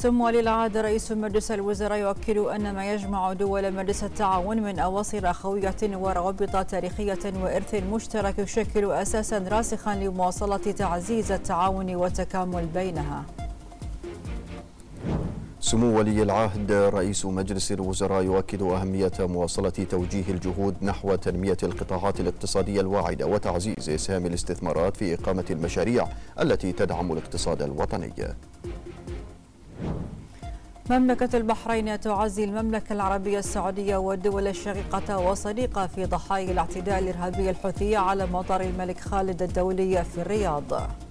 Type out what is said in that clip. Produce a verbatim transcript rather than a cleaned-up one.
سمو ولي العهد رئيس مجلس الوزراء يؤكد أن ما يجمع دول مجلس التعاون من أواصر أخوية وروابط تاريخية وإرث مشترك يشكل أساسا راسخا لمواصلة تعزيز التعاون والتكامل بينها. سمو ولي العهد رئيس مجلس الوزراء يؤكد أهمية مواصلة توجيه الجهود نحو تنمية القطاعات الاقتصادية الواعدة وتعزيز إسهام الاستثمارات في إقامة المشاريع التي تدعم الاقتصاد الوطني. مملكة البحرين تعزي المملكة العربية السعودية والدول الشقيقة وصديقة في ضحايا الاعتداء الإرهابي الحوثي على مطار الملك خالد الدولي في الرياض.